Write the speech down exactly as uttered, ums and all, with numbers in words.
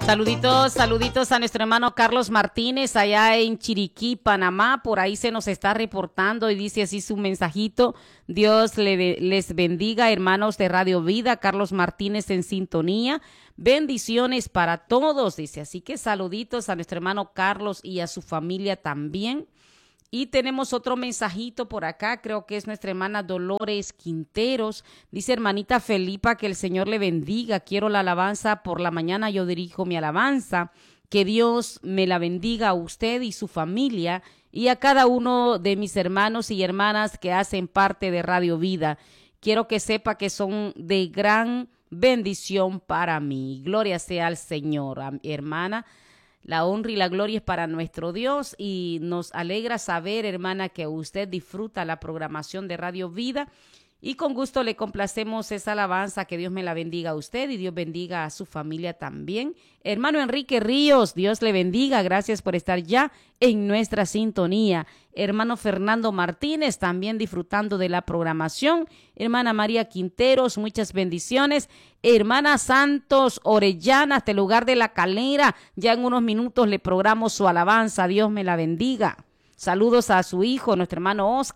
Saluditos, saluditos a nuestro hermano Carlos Martínez allá en Chiriquí, Panamá. Por ahí se nos está reportando y dice así su mensajito. Dios le, les bendiga, hermanos de Radio Vida. Carlos Martínez en sintonía. Bendiciones para todos, dice. Así que saluditos a nuestro hermano Carlos y a su familia también. Y tenemos otro mensajito por acá, creo que es nuestra hermana Dolores Quinteros. Dice, hermanita Felipa, que el Señor le bendiga. Quiero la alabanza por la mañana, yo dirijo mi alabanza. Que Dios me la bendiga a usted y su familia y a cada uno de mis hermanos y hermanas que hacen parte de Radio Vida. Quiero que sepa que son de gran bendición para mí. Gloria sea al Señor, hermana. La honra y la gloria es para nuestro Dios y nos alegra saber, hermana, que usted disfruta la programación de Radio Vida y con gusto le complacemos esa alabanza. Que Dios me la bendiga a usted y Dios bendiga a su familia también. Hermano Enrique Ríos, Dios le bendiga. Gracias por estar ya en nuestra sintonía. Hermano Fernando Martínez, también disfrutando de la programación. Hermana María Quinteros, muchas bendiciones. Hermana Santos Orellana, hasta el lugar de La Calera, ya en unos minutos le programo su alabanza. Dios me la bendiga. Saludos a su hijo, nuestro hermano Oscar.